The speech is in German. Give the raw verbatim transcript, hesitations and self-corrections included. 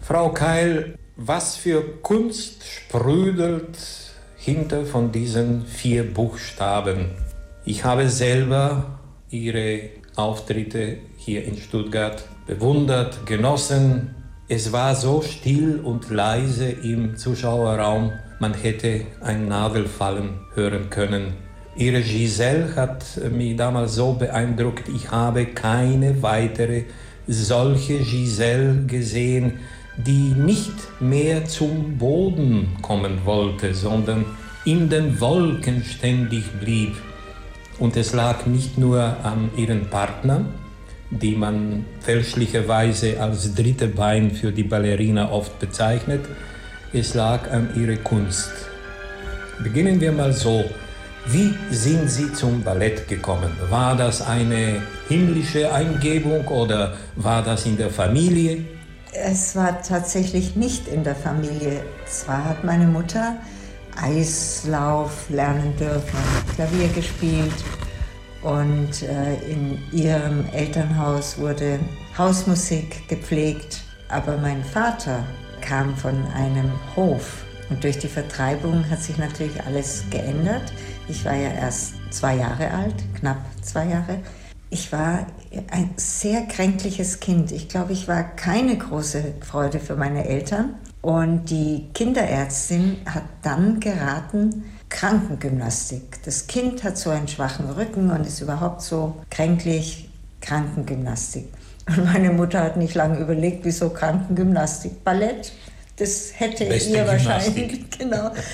Frau Keil, was für Kunst sprudelt hinter von diesen vier Buchstaben? Ich habe selber Ihre Auftritte hier in Stuttgart bewundert, genossen. Es war so still und leise im Zuschauerraum, man hätte ein Nadelfallen hören können. Ihre Giselle hat mich damals so beeindruckt, ich habe keine weitere solche Giselle gesehen, die nicht mehr zum Boden kommen wollte, sondern in den Wolken ständig blieb. Und es lag nicht nur an ihren Partnern, die man fälschlicherweise als dritte Bein für die Ballerina oft bezeichnet, es lag an ihrer Kunst. Beginnen wir mal so. Wie sind Sie zum Ballett gekommen? War das eine himmlische Eingebung oder war das in der Familie? Es war tatsächlich nicht in der Familie. Zwar hat meine Mutter Eislauf lernen dürfen, Klavier gespielt und äh, in ihrem Elternhaus wurde Hausmusik gepflegt. Aber mein Vater kam von einem Hof und durch die Vertreibung hat sich natürlich alles geändert. Ich war ja erst zwei Jahre alt, knapp zwei Jahre. Ich war ein sehr kränkliches Kind. Ich glaube, ich war keine große Freude für meine Eltern. Und die Kinderärztin hat dann geraten, Krankengymnastik. Das Kind hat so einen schwachen Rücken und ist überhaupt so kränklich, Krankengymnastik. Und meine Mutter hat nicht lange überlegt, wieso Krankengymnastik? Ballett, das hätte Beste ihr Gymnastik. wahrscheinlich, genau.